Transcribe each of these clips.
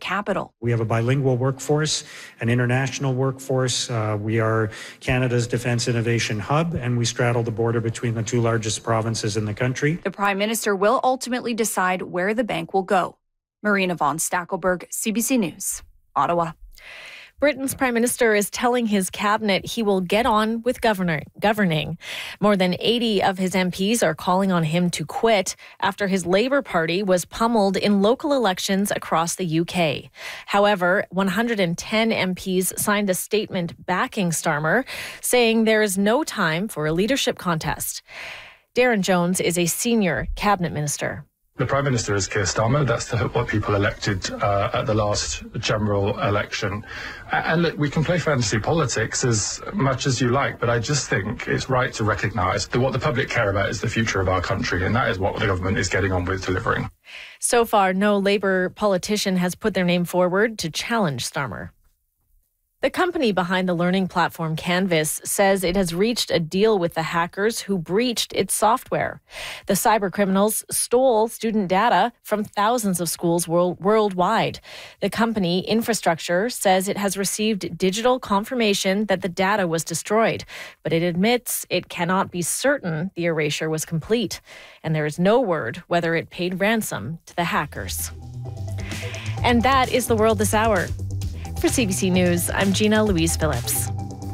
capital. We have a bilingual workforce, an international workforce. We are Canada's defense innovation hub, and we straddle the border between the two largest provinces in the country. The Prime Minister will ultimately decide where the bank will go. Marina von Stackelberg, CBC News, Ottawa. Britain's Prime Minister is telling his cabinet he will get on with governing. More than 80 of his MPs are calling on him to quit after his Labour Party was pummeled in local elections across the UK. However, 110 MPs signed a statement backing Starmer, saying there is no time for a leadership contest. Darren Jones is a senior cabinet minister. The Prime Minister is Keir Starmer. That's what people elected at the last general election. And look, we can play fantasy politics as much as you like, but I just think it's right to recognise that what the public care about is the future of our country, and that is what the government is getting on with delivering. So far, no Labour politician has put their name forward to challenge Starmer. The company behind the learning platform Canvas says it has reached a deal with the hackers who breached its software. The cybercriminals stole student data from thousands of schools worldwide. The company, Infrastructure, says it has received digital confirmation that the data was destroyed, but it admits it cannot be certain the erasure was complete. And there is no word whether it paid ransom to the hackers. And that is the world this hour. For CBC News, I'm Gina Louise Phillips.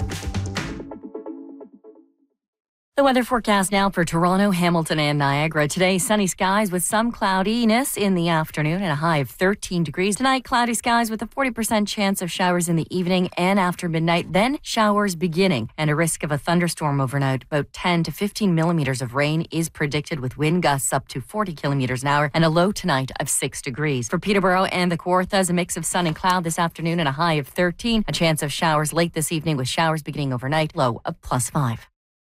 The weather forecast now for Toronto, Hamilton and Niagara. Today, sunny skies with some cloudiness in the afternoon and a high of 13 degrees. Tonight, cloudy skies with a 40% chance of showers in the evening and after midnight. Then showers beginning and a risk of a thunderstorm overnight. About 10 to 15 millimeters of rain is predicted with wind gusts up to 40 kilometers an hour and a low tonight of 6 degrees. For Peterborough and the Kawarthas, a mix of sun and cloud this afternoon and a high of 13. A chance of showers late this evening with showers beginning overnight, low of +5.